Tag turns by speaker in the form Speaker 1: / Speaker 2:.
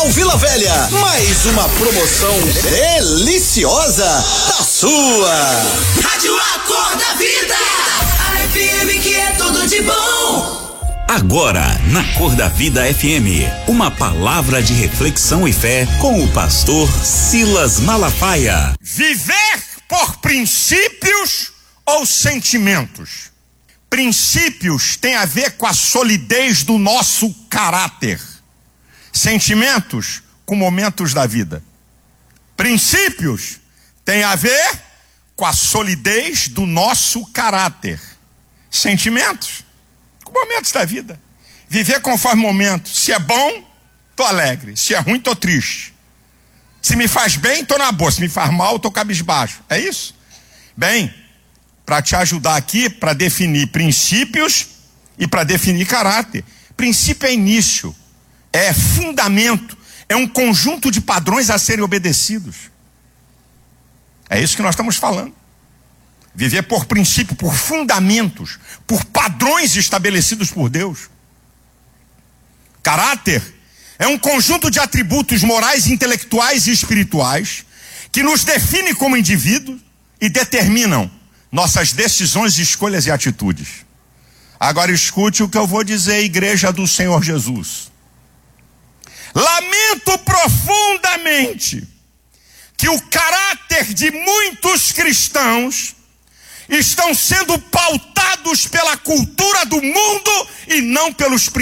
Speaker 1: Comercial Vila Velha. Mais uma promoção deliciosa da sua
Speaker 2: Rádio A Cor da Vida. A FM que é tudo de bom.
Speaker 3: Agora, na Cor da Vida FM, uma palavra de reflexão e fé com o pastor Silas Malafaia.
Speaker 4: Viver por princípios ou sentimentos? Princípios tem a ver com a solidez do nosso caráter. Sentimentos com momentos da vida. Princípios tem a ver com a solidez do nosso caráter. Sentimentos com momentos da vida. Viver conforme momento. Se é bom, tô alegre. Se é ruim, tô triste. Se me faz bem, tô na boa. Se me faz mal, tô cabisbaixo. É isso? Bem, para te ajudar aqui, para definir princípios e para definir caráter. Princípio é início, é fundamento, é um conjunto de padrões a serem obedecidos. É isso que nós estamos falando. Viver por princípio, por fundamentos, por padrões estabelecidos por Deus. Caráter é um conjunto de atributos morais, intelectuais e espirituais que nos definem como indivíduos e determinam nossas decisões, escolhas e atitudes. Agora escute o que eu vou dizer, Igreja do Senhor Jesus. Lamento profundamente que o caráter de muitos cristãos estão sendo pautados pela cultura do mundo e não pelos princípios